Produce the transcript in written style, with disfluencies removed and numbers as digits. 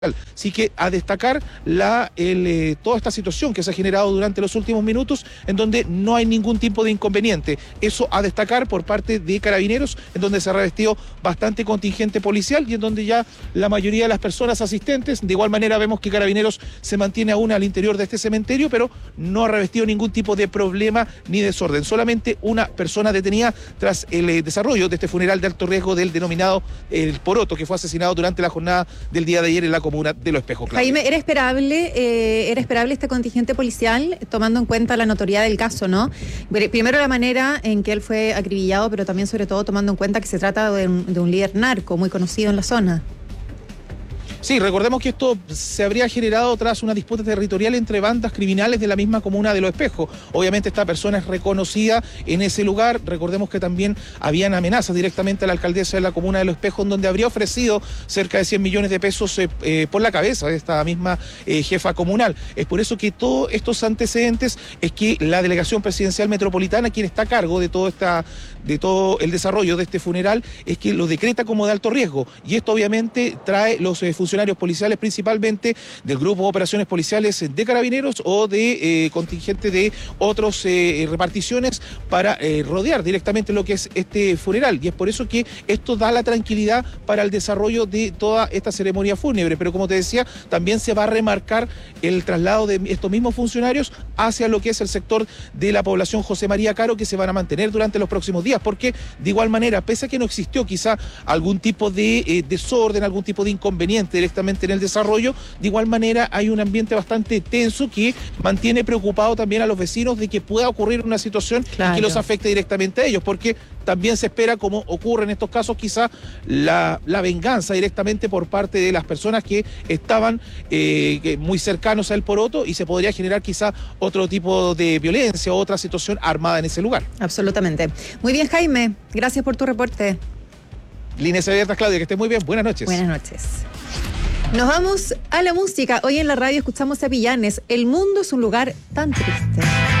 Así que a destacar toda esta situación que se ha generado durante los últimos minutos, en donde no hay ningún tipo de inconveniente. Eso a destacar por parte de Carabineros, en donde se ha revestido bastante contingente policial y en donde ya la mayoría de las personas asistentes, de igual manera vemos que Carabineros se mantiene aún al interior de este cementerio, pero no ha revestido ningún tipo de problema ni desorden. Solamente una persona detenida tras el desarrollo de este funeral de alto riesgo del denominado El Poroto, que fue asesinado durante la jornada del día de ayer en la comuna de Los Espejos. Jaime, ¿era esperable este contingente policial, tomando en cuenta la notoriedad del caso, no? Primero la manera en que él fue acribillado, pero también sobre todo tomando en cuenta que se trata de un líder narco muy conocido en la zona. Sí, recordemos que esto se habría generado tras una disputa territorial entre bandas criminales de la misma comuna de Los Espejos. Obviamente esta persona es reconocida en ese lugar. Recordemos que también habían amenazas directamente a la alcaldesa de la comuna de Los Espejos, donde habría ofrecido cerca de 100 millones de pesos por la cabeza de esta misma jefa comunal. Es por eso que todos estos antecedentes es que la Delegación Presidencial Metropolitana, quien está a cargo de todo el desarrollo de este funeral, es que lo decreta como de alto riesgo. Y esto obviamente trae los funcionarios policiales, principalmente del Grupo de Operaciones Policiales de Carabineros o de contingente de otras reparticiones para rodear directamente lo que es este funeral. Y es por eso que esto da la tranquilidad para el desarrollo de toda esta ceremonia fúnebre. Pero como te decía, también se va a remarcar el traslado de estos mismos funcionarios hacia lo que es el sector de la población José María Caro, que se van a mantener durante los próximos días, porque de igual manera, pese a que no existió quizá algún tipo de desorden, algún tipo de inconveniente directamente en el desarrollo, de igual manera hay un ambiente bastante tenso que mantiene preocupado también a los vecinos de que pueda ocurrir una situación que los afecte directamente a ellos, porque también se espera, como ocurre en estos casos, quizá la venganza directamente por parte de las personas que estaban muy cercanos al Poroto, y se podría generar quizá otro tipo de violencia o otra situación armada en ese lugar. Absolutamente. Muy bien, Jaime, gracias por tu reporte. Líneas abiertas, Claudia, que esté muy bien. Buenas noches. Buenas noches. Nos vamos a la música. Hoy en la radio escuchamos a Villanes. El mundo es un lugar tan triste.